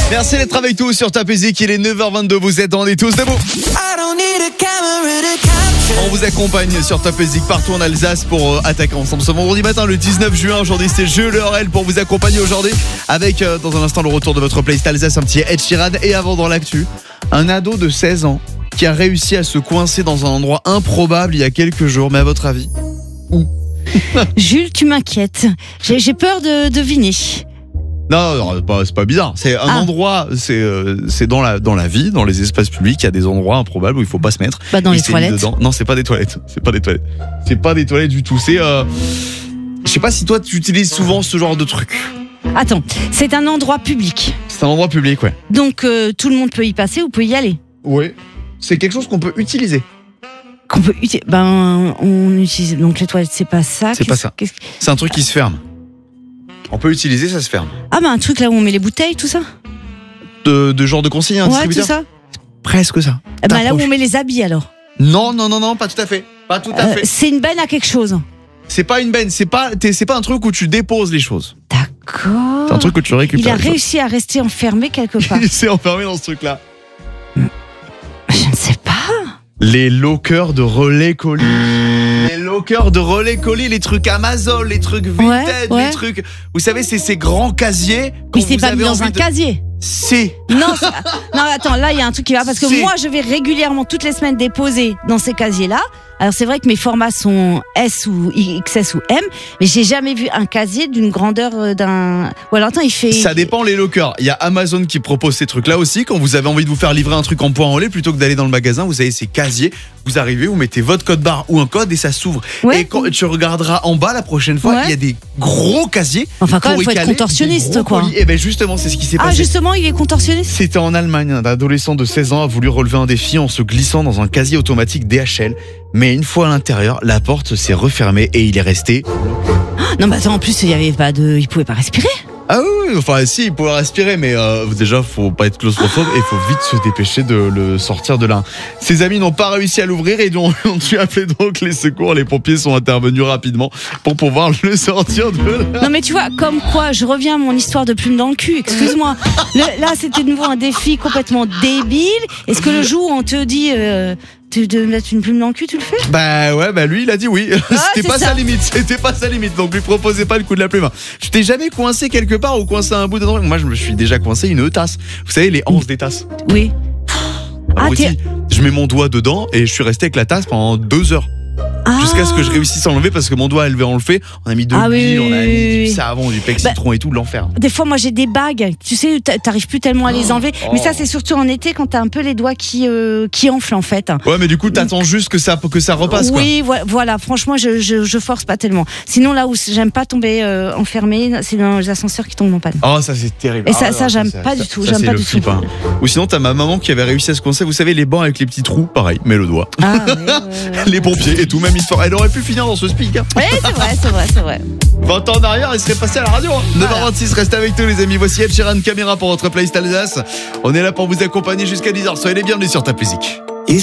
Merci d'être avec tous sur Top Music. Il est 9h22, vous êtes, on est tous debout. On vous accompagne sur Top Music partout en Alsace pour attaquer ensemble ce vendredi matin, le 19 juin. Aujourd'hui, c'est Jules Aurel pour vous accompagner aujourd'hui avec, dans un instant, le retour de votre playlist Alsace, un petit Ed Sheeran. Et avant, dans l'actu, un ado de 16 ans qui a réussi à se coincer dans un endroit improbable il y a quelques jours. Mais à votre avis, où? Jules, tu m'inquiètes. J'ai peur de deviner. Non, c'est pas bizarre. C'est un endroit, c'est dans la vie, dans les espaces publics, il y a des endroits improbables où il faut pas se mettre. Dans les toilettes. Non, c'est pas des toilettes. C'est pas des toilettes du tout. Je sais pas si toi tu utilises souvent ce genre de truc. Attends, c'est un endroit public. C'est un endroit public, ouais. Donc tout le monde peut y passer ou peut y aller. Oui. C'est quelque chose qu'on peut utiliser. On utilise. Donc les toilettes, c'est pas ça. C'est pas ça. C'est un truc qui se ferme. On peut utiliser, ça se ferme. Un truc là où on met les bouteilles, tout ça. De genre de consigne, un distributeur. Ouais, tout ça. Presque ça. Là où on met les habits alors. Non, pas tout à fait. Pas tout à fait. C'est une benne à quelque chose. C'est pas une benne, c'est pas un truc où tu déposes les choses. D'accord. C'est un truc où tu récupères. Il a réussi à rester enfermé quelque part. Il s'est enfermé dans ce truc-là. Je ne sais pas. Les lockers de relais colis. Les lockers de relais colis, les trucs Amazon, les trucs Vinted, les trucs. Vous savez, c'est ces grands casiers. Mais c'est pas mis dans un casier. C'est. Non, attends, là il y a un truc qui va parce que moi je vais régulièrement toutes les semaines déposer dans ces casiers-là. Alors c'est vrai que mes formats sont S ou XS ou M, mais j'ai jamais vu un casier d'une grandeur d'un. Ou alors attends, Ça dépend les lockers. Il y a Amazon qui propose ces trucs-là aussi. Quand vous avez envie de vous faire livrer un truc en point en lait, plutôt que d'aller dans le magasin, vous avez ces casiers. Vous arrivez, vous mettez votre code barre ou un code et ça s'ouvre. Ouais. Et quand tu regarderas en bas la prochaine fois, il y a des gros casiers. Enfin quand même, il faut être contorsionniste quoi. Et ben justement, c'est ce qui s'est passé. Ah justement, il est contorsionniste. C'était en Allemagne. Un adolescent de 16 ans a voulu relever un défi en se glissant dans un casier automatique DHL. Mais une fois à l'intérieur, la porte s'est refermée et il est resté. Non mais attends, en plus il pouvait pas respirer. Ah oui, enfin si, il pouvait respirer, mais déjà faut pas être claustrophobe et il faut vite se dépêcher de le sortir de là. Ses amis n'ont pas réussi à l'ouvrir et ont dû appeler donc les secours. Les pompiers sont intervenus rapidement pour pouvoir le sortir de là. Non mais tu vois, comme quoi, je reviens à mon histoire de plume dans le cul, excuse-moi. Là c'était de nouveau un défi complètement débile. Est-ce que le jour où on te dit... de mettre une plume dans le cul, tu le fais? Lui il a dit oui. C'était pas sa limite, donc lui proposez pas le coup de la plume. Tu t'es jamais coincé quelque part ou coincé un bout dedans? Moi je me suis déjà coincé une tasse. Vous savez les anses des tasses? Oui. Je mets mon doigt dedans et je suis resté avec la tasse pendant 2 heures. Jusqu'à ce que je réussisse à l'enlever parce que mon doigt élevé on le fait. On a mis de l'huile, on a mis du savon, du pec citron et tout, l'enfer. Des fois moi j'ai des bagues, tu sais, t'arrives plus tellement à les enlever. Mais ça c'est surtout en été quand t'as un peu les doigts qui enflent en fait. Ouais mais du coup t'attends juste que ça repasse quoi. Oui voilà, franchement je force pas tellement. Sinon là où j'aime pas tomber enfermé, c'est dans les ascenseurs qui tombent en panne. Oh ça c'est terrible. Et ça j'aime pas du tout. J'aime pas du tout. Ou sinon t'as ma maman qui avait réussi à se coincer, vous savez les bancs avec les petits trous, pareil, mais le doigt. Les pompiers et tout, même histoire. Elle aurait pu finir dans ce speak. Oui, c'est vrai. 20 ans en arrière, elle serait passée à la radio. 9h26, restez avec nous les amis. Voici Ed Sheeran, Caméra pour votre playlist Alsace. On est là pour vous accompagner jusqu'à 10h. Soyez les bienvenus sur Top Music.